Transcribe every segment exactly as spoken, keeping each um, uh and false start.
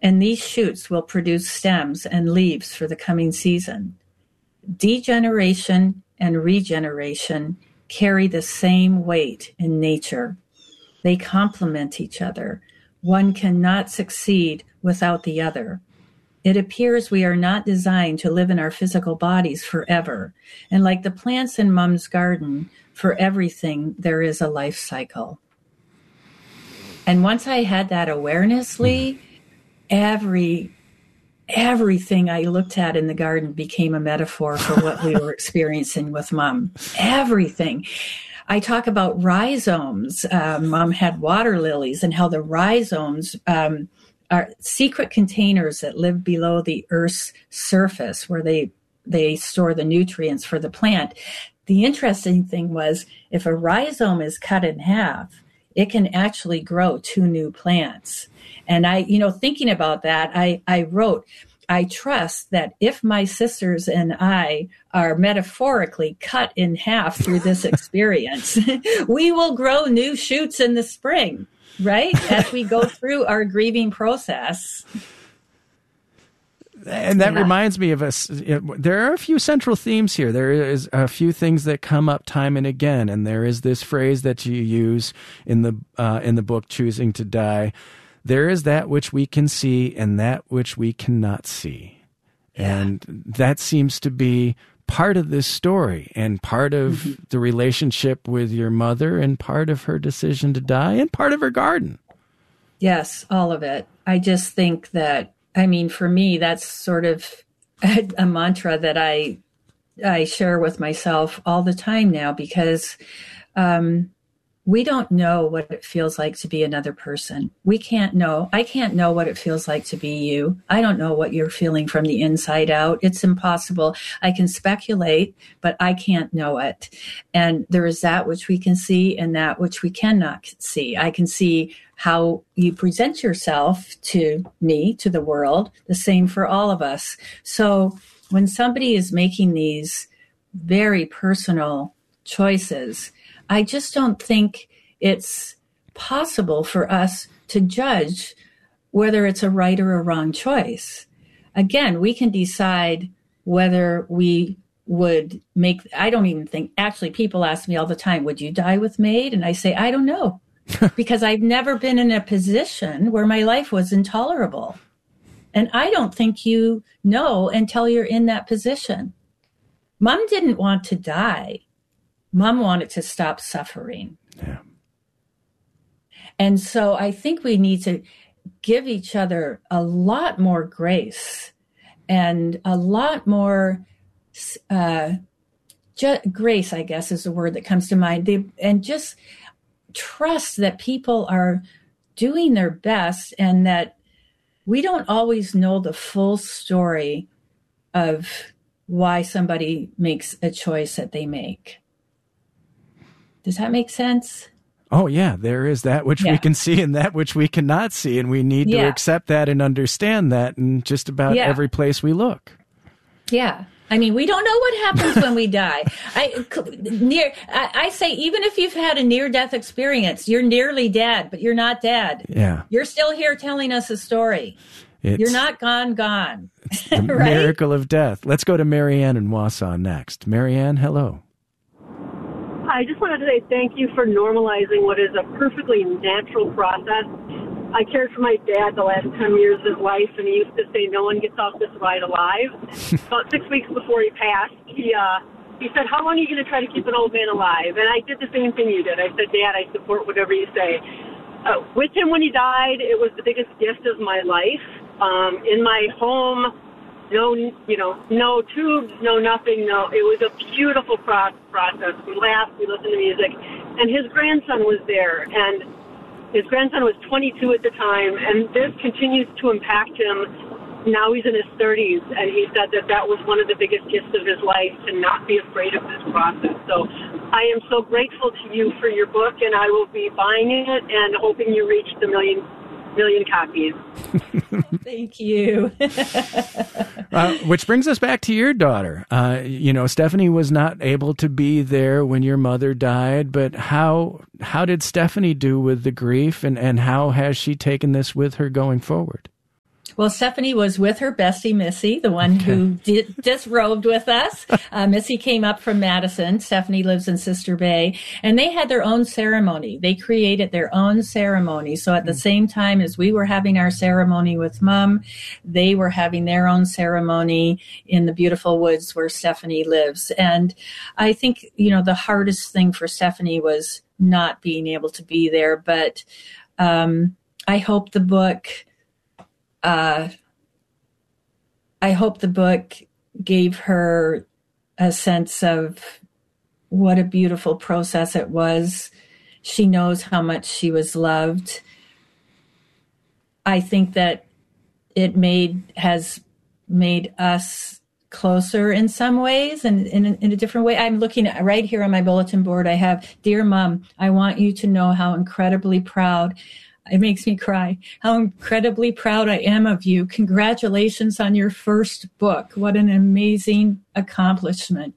and these shoots will produce stems and leaves for the coming season. Degeneration and regeneration carry the same weight in nature. They complement each other. One cannot succeed without the other. It appears we are not designed to live in our physical bodies forever. And like the plants in Mom's garden, for everything, there is a life cycle. And once I had that awareness, Lee, every everything I looked at in the garden became a metaphor for what we were experiencing with Mom. Everything. I talk about rhizomes. Uh, Mom had water lilies, and how the rhizomes um, are secret containers that live below the Earth's surface, where they they store the nutrients for the plant. The interesting thing was, if a rhizome is cut in half, it can actually grow two new plants. And I, you know, thinking about that, I, I wrote, I trust that if my sisters and I are metaphorically cut in half through this experience, we will grow new shoots in the spring, right? As we go through our grieving process. And that yeah. reminds me of us. There are a few central themes here. There is a few things that come up time and again, and there is this phrase that you use in the uh, in the book, "Choosing to Die." There is that which we can see and that which we cannot see, yeah. and that seems to be part of this story and part of mm-hmm. the relationship with your mother, and part of her decision to die, and part of her garden. Yes, all of it. I just think that. I mean, for me, that's sort of a, a mantra that I I share with myself all the time now, because um, we don't know what it feels like to be another person. We can't know. I can't know what it feels like to be you. I don't know what you're feeling from the inside out. It's impossible. I can speculate, but I can't know it. And there is that which we can see and that which we cannot see. I can see how you present yourself to me, to the world, the same for all of us. So when somebody is making these very personal choices, I just don't think it's possible for us to judge whether it's a right or a wrong choice. Again, we can decide whether we would make, I don't even think, actually people ask me all the time, would you die with MAID? And I say, I don't know. Because I've never been in a position where my life was intolerable. And I don't think you know until you're in that position. Mom didn't want to die. Mom wanted to stop suffering. Yeah. And so I think we need to give each other a lot more grace and a lot more uh, ju- grace, I guess, is the word that comes to mind. They, and just trust that people are doing their best, and that we don't always know the full story of why somebody makes a choice that they make. Does that make sense? Oh, yeah. There is that which yeah. we can see and that which we cannot see, and we need yeah. to accept that and understand that in just about yeah. every place we look. Yeah. I mean, we don't know what happens when we die. I, near, I, I say, even if you've had a near-death experience, you're nearly dead, but you're not dead. Yeah. You're still here telling us a story. It's, you're not gone, gone. It's the right? miracle of death. Let's go to Marianne in Wausau next. Marianne, hello. I just wanted to say thank you for normalizing what is a perfectly natural process. I cared for my dad the last ten years of his life, and he used to say, no one gets off this ride alive. About six weeks before he passed, he uh, he said, how long are you going to try to keep an old man alive? And I did the same thing you did. I said, Dad, I support whatever you say. Uh, with him when he died, it was the biggest gift of my life. Um, in my home, no, you know, no tubes, no nothing, no. It was a beautiful pro- process. We laughed, we listened to music, and his grandson was there, and his grandson was twenty-two at the time, and this continues to impact him. Now he's in his thirties, and he said that that was one of the biggest gifts of his life, to not be afraid of this process. So I am so grateful to you for your book, and I will be buying it and hoping you reach the million million copies. Thank you. uh, which brings us back to your daughter. Uh, you know, Stephanie was not able to be there when your mother died, but how how did Stephanie do with the grief, and, and how has she taken this with her going forward? Well, Stephanie was with her bestie, Missy, the one okay. who did, disrobed with us. Uh, Missy came up from Madison. Stephanie lives in Sister Bay. And they had their own ceremony. They created their own ceremony. So at the same time as we were having our ceremony with Mom, they were having their own ceremony in the beautiful woods where Stephanie lives. And I think, you know, the hardest thing for Stephanie was not being able to be there. But um, I hope the book... Uh, I hope the book gave her a sense of what a beautiful process it was. She knows how much she was loved. I think that it made has made us closer in some ways and in, in, in a different way. I'm looking at right here on my bulletin board. I have, "Dear Mom, I want you to know how incredibly proud." It makes me cry. How incredibly proud I am of you. Congratulations on your first book. What an amazing accomplishment.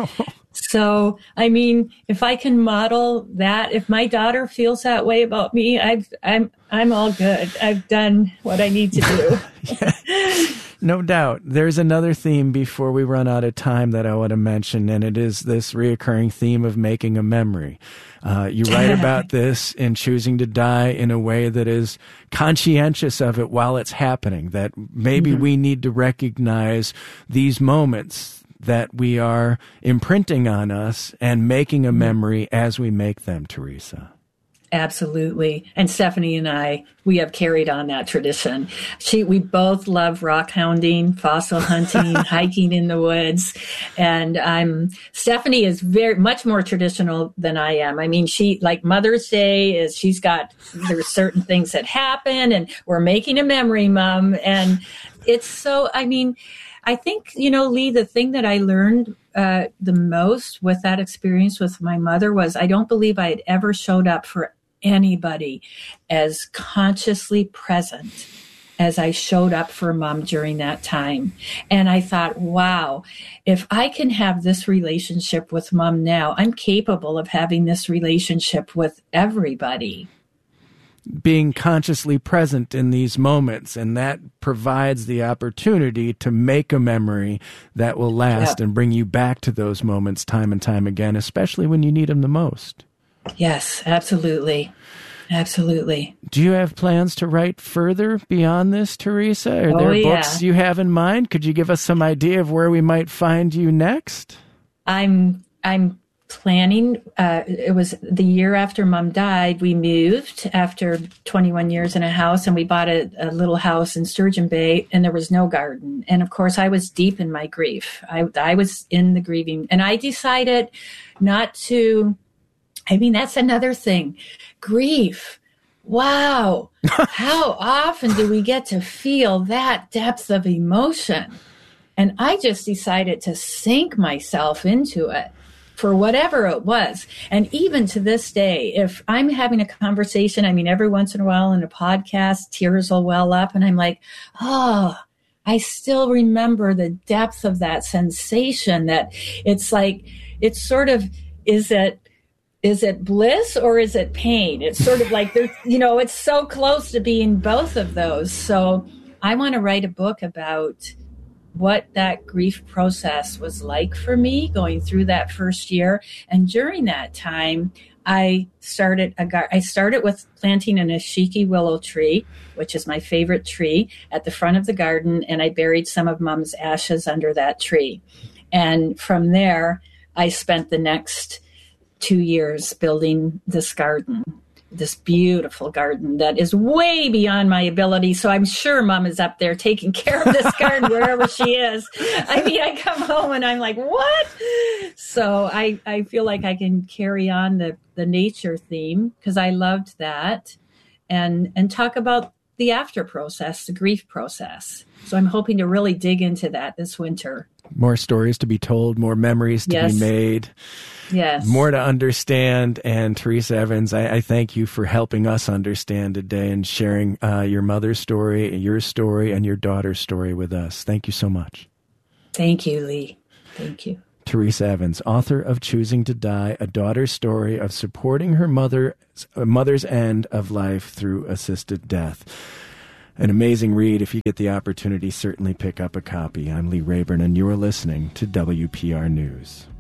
So, I mean, if I can model that, if my daughter feels that way about me, I've, I'm, I'm all good. I've done what I need to do. Yeah. No doubt. There's another theme before we run out of time that I want to mention, and it is this reoccurring theme of making a memory. Uh, you write about this in Choosing to Die in a way that is conscientious of it while it's happening, that maybe mm-hmm. we need to recognize these moments that we are imprinting on us and making a memory as we make them, Teresa. Absolutely. And Stephanie and I, we have carried on that tradition. She, we both love rock hounding, fossil hunting, hiking in the woods. And I'm, Stephanie is very much more traditional than I am. I mean, she, like Mother's Day is, she's got, there's certain things that happen and we're making a memory, Mom. And it's so, I mean, I think, you know, Lee, the thing that I learned uh, the most with that experience with my mother was I don't believe I had ever showed up for anybody as consciously present as I showed up for Mom during that time. And I thought, wow, if I can have this relationship with Mom now, I'm capable of having this relationship with everybody. Being consciously present in these moments, and that provides the opportunity to make a memory that will last yep. and bring you back to those moments time and time again, especially when you need them the most. Yes, absolutely. Absolutely. Do you have plans to write further beyond this, Teresa? Are oh, there yeah. books you have in mind? Could you give us some idea of where we might find you next? I'm I'm planning. Uh, it was the year after Mom died. We moved after twenty-one years in a house, and we bought a, a little house in Sturgeon Bay, and there was no garden. And of course, I was deep in my grief. I, I was in the grieving, and I decided not to. I mean, that's another thing. Grief. Wow. How often do we get to feel that depth of emotion? And I just decided to sink myself into it for whatever it was. And even to this day, if I'm having a conversation, I mean, every once in a while in a podcast, tears will well up and I'm like, oh, I still remember the depth of that sensation that it's like, it's sort of, is it, Is it bliss or is it pain? It's sort of like, there's, you know, it's so close to being both of those. So I want to write a book about what that grief process was like for me going through that first year. And during that time, I started a gar- I started with planting an ashiki willow tree, which is my favorite tree, at the front of the garden. And I buried some of Mom's ashes under that tree. And from there, I spent the next two years building this garden, this beautiful garden that is way beyond my ability. So I'm sure Mom is up there taking care of this garden wherever she is. I mean, I come home and I'm like, what? So I, I feel like I can carry on the, the nature theme because I loved that and, and talk about the after process, the grief process. So I'm hoping to really dig into that this winter. More stories to be told, more memories to yes. be made. Yes. More to understand. And Teresa Evans, I, I thank you for helping us understand today and sharing uh, your mother's story, your story, and your daughter's story with us. Thank you so much. Thank you, Lee. Thank you. Teresa Evans, author of Choosing to Die, a daughter's story of supporting her mother, mother's end of life through assisted death. an amazing read. If you get the opportunity, certainly pick up a copy. I'm Lee Rayburn, and you are listening to W P R News.